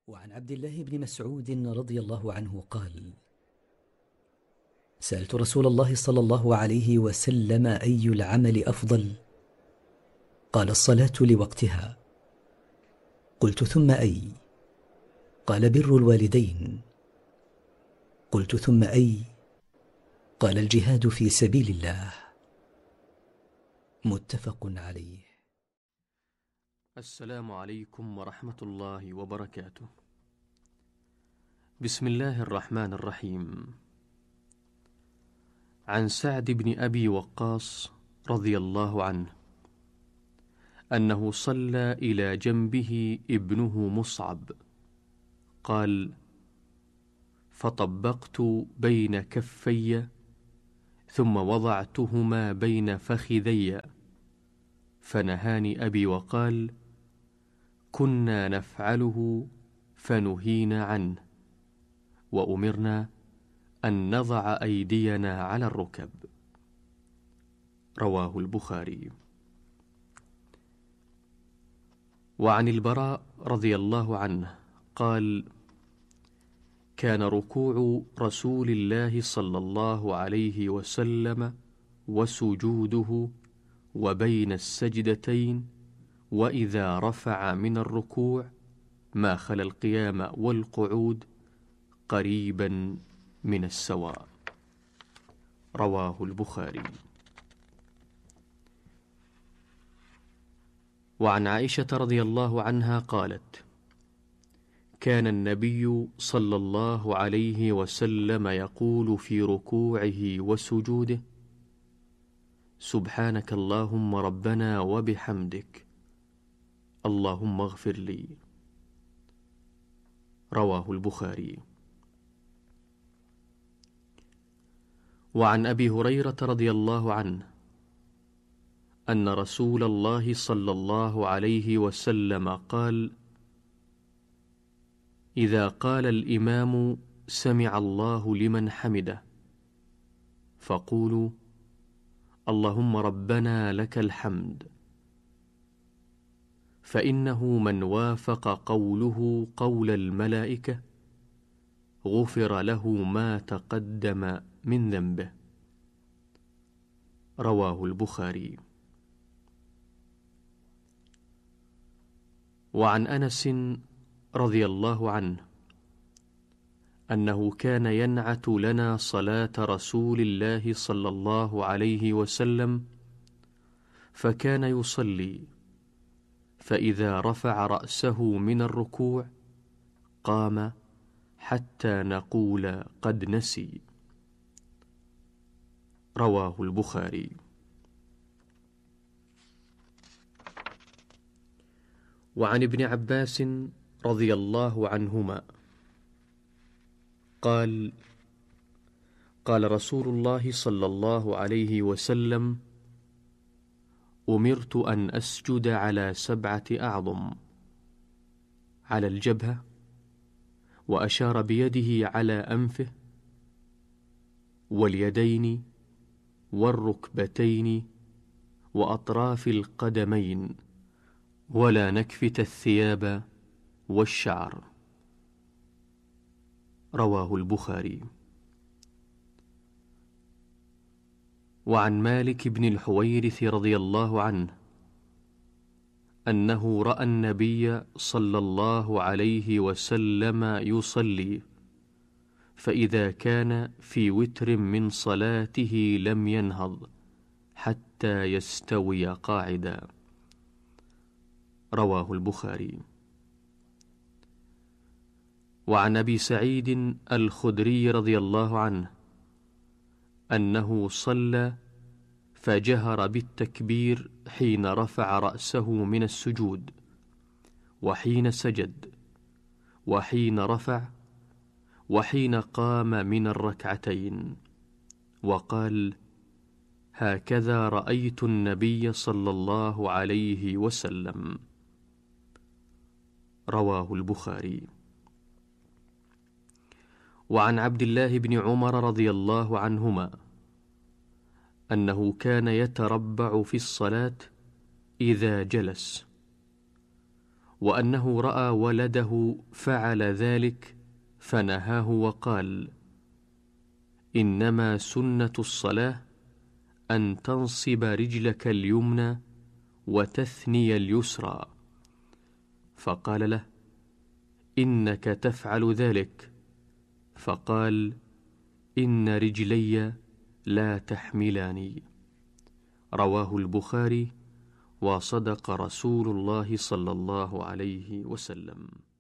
وعن عبد الله بن مسعود رضي الله عنه قال: سألت رسول الله صلى الله عليه وسلم: أي العمل أفضل؟ قال: الصلاة لوقتها. قلت: ثم أي؟ قال: بر الوالدين. قلت: ثم أي؟ قال: الجهاد في سبيل الله. متفق عليه. السلام عليكم ورحمة الله وبركاته. بسم الله الرحمن الرحيم. عن سعد بن أبي وقاص رضي الله عنه أنه صلى إلى جنبه ابنه مصعب، قال: فطبقت بين كفي ثم وضعتهما بين فخذي، فنهاني أبي وقال: كنا نفعله فنهينا عنه، وأمرنا أن نضع أيدينا على الركب. رواه البخاري. وعن البراء رضي الله عنه قال: كان ركوع رسول الله صلى الله عليه وسلم وسجوده وبين السجدتين وإذا رفع من الركوع ما خلا القيام والقعود قريبا من السواء. رواه البخاري. وعن عائشة رضي الله عنها قالت: كان النبي صلى الله عليه وسلم يقول في ركوعه وسجوده: سبحانك اللهم ربنا وبحمدك، اللهم اغفر لي. رواه البخاري. وعن أبي هريرة رضي الله عنه أن رسول الله صلى الله عليه وسلم قال: إذا قال الإمام سمع الله لمن حمده، فقولوا: اللهم ربنا لك الحمد، فإنه من وافق قوله قول الملائكة غفر له ما تقدم من ذنبه. رواه البخاري. وعن أنس رضي الله عنه أنه كان ينعت لنا صلاة رسول الله صلى الله عليه وسلم، فكان يصلي، فإذا رفع رأسه من الركوع قام حتى نقول قد نسي. رواه البخاري. وعن ابن عباس رضي الله عنهما قال: قال رسول الله صلى الله عليه وسلم: أمرت أن أسجد على 7 أعظم، على الجبهة، وأشار بيده على أنفه، واليدين، والركبتين، وأطراف القدمين، ولا نكفت الثياب والشعر. رواه البخاري. وعن مالك بن الحويرث رضي الله عنه أنه رأى النبي صلى الله عليه وسلم يصلي، فإذا كان في وتر من صلاته لم ينهض حتى يستوي قاعدا. رواه البخاري. وعن أبي سعيد الخدري رضي الله عنه أنه صلى فجهر بالتكبير حين رفع رأسه من السجود، وحين سجد، وحين رفع، وحين قام من الركعتين، وقال: هكذا رأيت النبي صلى الله عليه وسلم. رواه البخاري. وعن عبد الله بن عمر رضي الله عنهما أنه كان يتربع في الصلاة إذا جلس، وأنه رأى ولده فعل ذلك فنهاه وقال: إنما سنة الصلاة أن تنصب رجلك اليمنى وتثني اليسرى. فقال له: إنك تفعل ذلك. فقال: إن رجلي لا تحملاني. رواه البخاري. وصدق رسول الله صلى الله عليه وسلم.